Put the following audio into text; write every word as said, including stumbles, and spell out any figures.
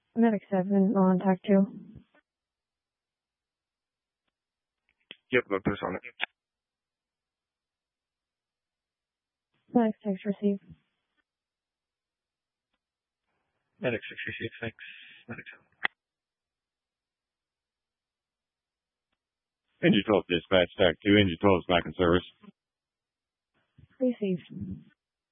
Medic seven on TAC two. Yep, no push on it. Medic six received. Medic six received, thanks. Medic seven. Engine twelve dispatch, TAC two, Engine twelve is back in service. Received.